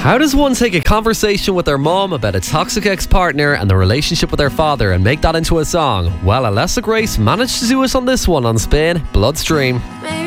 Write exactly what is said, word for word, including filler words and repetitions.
How does one take a conversation with their mum about a toxic ex-partner and the relationship with their father and make that into a song? Well, Alessa Grace managed to do it on this one on Spin Bloodstream. Maybe